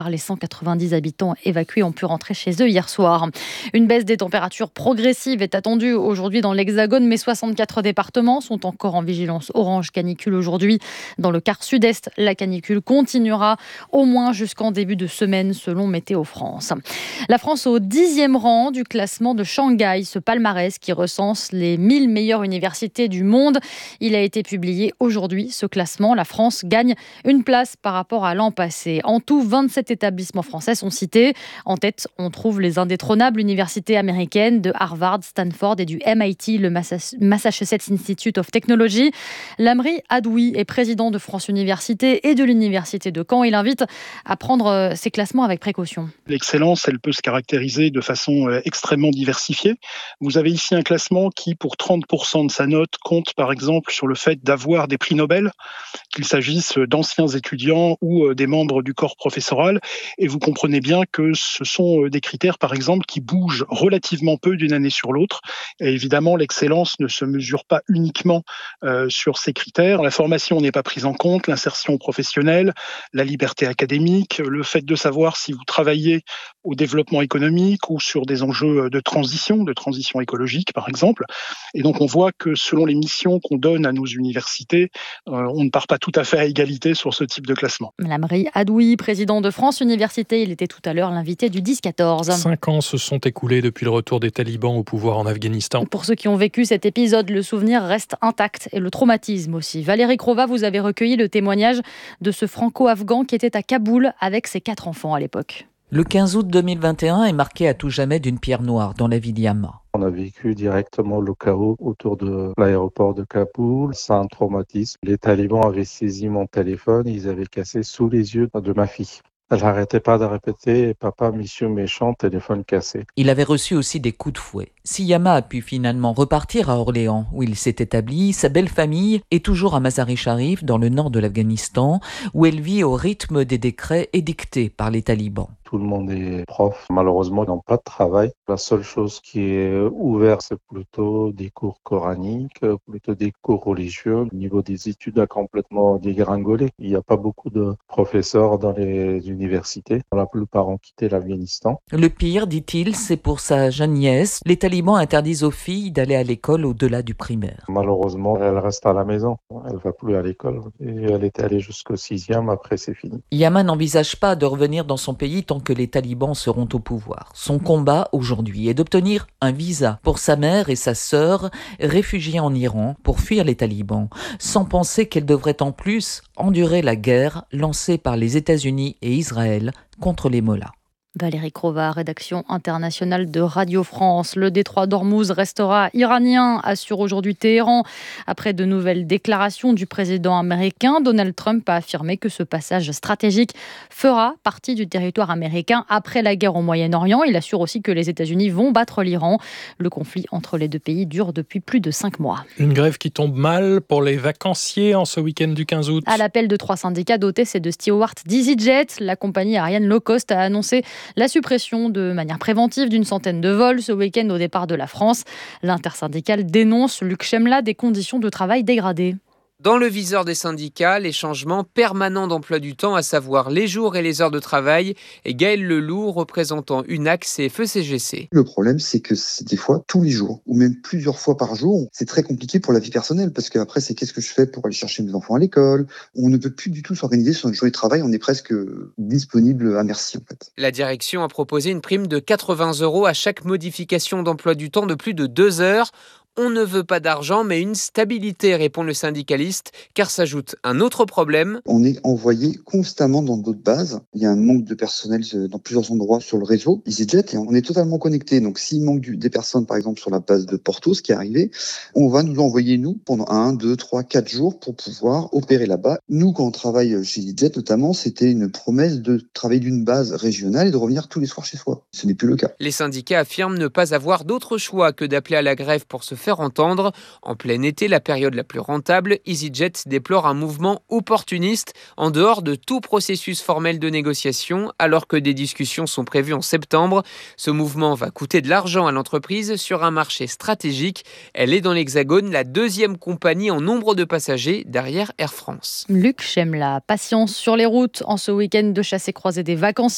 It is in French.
Les 190 habitants évacués ont pu rentrer chez eux hier soir. Une baisse des températures progressive est attendue aujourd'hui dans l'Hexagone, mais 64 départements sont encore en vigilance orange canicule aujourd'hui. Dans le quart sud-est, la canicule continuera au moins jusqu'en début de semaine selon Météo France. La France au 10e rang du classement de Shanghai, ce palmarès qui recense les 1000 meilleures universités du monde. Il a été publié aujourd'hui, ce classement. La France gagne une place par rapport à l'an passé. En tout, 27 établissements français sont cités. En tête, on trouve les indétrônables universités américaines de Harvard, Stanford et du MIT, le Massachusetts Institute of Technology. Lamri Adoui est président de France Université et de l'Université de Caen. Il invite à prendre ces classements avec précaution. L'excellence, elle peut se caractériser de façon extrêmement diversifiée. Vous avez ici un classement qui, pour 30% de sa note, compte par exemple sur le fait d'avoir des prix Nobel, qu'il s'agisse d'anciens étudiants ou des membres du corps professoral. Et vous comprenez bien que ce sont des critères, par exemple, qui bougent relativement peu d'une année sur l'autre. Et évidemment, l'excellence ne se mesure pas uniquement sur ces critères. La formation n'est pas prise en compte, l'insertion professionnelle, la liberté académique, le fait de savoir si vous travaillez au développement économique ou sur des enjeux de transition écologique, par exemple. Et donc, on voit que selon les missions qu'on donne à nos universités, on ne part pas tout à fait à égalité sur ce type de classement. Lamri Adoui, président de France Université, il était tout à l'heure l'invité du 10-14. 5 ans se sont écoulés depuis le retour des talibans au pouvoir en Afghanistan. Pour ceux qui ont vécu cet épisode, le souvenir reste intact et le traumatisme aussi. Valérie Crova, vous avez recueilli le témoignage de ce franco-afghan qui était à Kaboul avec ses 4 enfants à l'époque. Le 15 août 2021 est marqué à tout jamais d'une pierre noire dans la ville d'Yama. On a vécu directement le chaos autour de l'aéroport de Kaboul. C'est un traumatisme. Les talibans avaient saisi mon téléphone, ils avaient cassé sous les yeux de ma fille. Elle n'arrêtait pas de répéter « Papa, monsieur méchant, téléphone cassé ». Il avait reçu aussi des coups de fouet. Si Yama a pu finalement repartir à Orléans, où il s'est établi, sa belle famille est toujours à Mazar-i-Sharif, dans le nord de l'Afghanistan, où elle vit au rythme des décrets édictés par les talibans. Tout le monde est prof. Malheureusement, ils n'ont pas de travail. La seule chose qui est ouverte, c'est plutôt des cours coraniques, plutôt des cours religieux. Le niveau des études a complètement dégringolé. Il n'y a pas beaucoup de professeurs dans les universités. La plupart ont quitté l'Afghanistan. Le pire, dit-il, c'est pour sa jeune nièce. Les talibans interdisent aux filles d'aller à l'école au-delà du primaire. Malheureusement, elle reste à la maison. Elle ne va plus à l'école. Et elle était allée jusqu'au 6e, après c'est fini. Yama n'envisage pas de revenir dans son pays tant que les talibans seront au pouvoir. Son combat aujourd'hui est d'obtenir un visa pour sa mère et sa sœur réfugiées en Iran pour fuir les talibans, sans penser qu'elles devraient en plus endurer la guerre lancée par les États-Unis et Israël contre les mollahs. Valérie Crova, rédaction internationale de Radio France. Le détroit d'Ormuz restera iranien, assure aujourd'hui Téhéran. Après de nouvelles déclarations du président américain, Donald Trump a affirmé que ce passage stratégique fera partie du territoire américain après la guerre au Moyen-Orient. Il assure aussi que les États-Unis vont battre l'Iran. Le conflit entre les deux pays dure depuis plus de 5 mois. Une grève qui tombe mal pour les vacanciers en ce week-end du 15 août. À l'appel de 3 syndicats dotés, c'est de Stewart d'EasyJet. La compagnie aérienne low cost a annoncé la suppression de manière préventive d'une centaine de vols ce week-end au départ de la France. L'intersyndicale dénonce, Luc Chemla, des conditions de travail dégradées. Dans le viseur des syndicats, les changements permanents d'emploi du temps, à savoir les jours et les heures de travail. Et Gaël Leloup, représentant UNAX et FECGC. Le problème, c'est que c'est des fois tous les jours, ou même plusieurs fois par jour. C'est très compliqué pour la vie personnelle, parce qu'après, c'est qu'est-ce que je fais pour aller chercher mes enfants à l'école. On ne peut plus du tout s'organiser sur une journée de travail, on est presque disponible à merci en fait. La direction a proposé une prime de 80 € à chaque modification d'emploi du temps de plus de 2 heures. On ne veut pas d'argent, mais une stabilité, répond le syndicaliste, car s'ajoute un autre problème. On est envoyé constamment dans d'autres bases. Il y a un manque de personnel dans plusieurs endroits sur le réseau EasyJet et on est totalement connecté. Donc s'il manque des personnes, par exemple, sur la base de Porto, ce qui est arrivé, on va nous envoyer, nous, pendant 1, 2, 3, 4 jours pour pouvoir opérer là-bas. Nous, quand on travaille chez EasyJet, notamment, c'était une promesse de travailler d'une base régionale et de revenir tous les soirs chez soi. Ce n'est plus le cas. Les syndicats affirment ne pas avoir d'autre choix que d'appeler à la grève pour se faire entendre. En plein été, la période la plus rentable, EasyJet déplore un mouvement opportuniste en dehors de tout processus formel de négociation, alors que des discussions sont prévues en septembre. Ce mouvement va coûter de l'argent à l'entreprise sur un marché stratégique. Elle est dans l'Hexagone la 2e compagnie en nombre de passagers derrière Air France. Luc Chemla, patience sur les routes en ce week-end de chasse et croisée des vacanciers.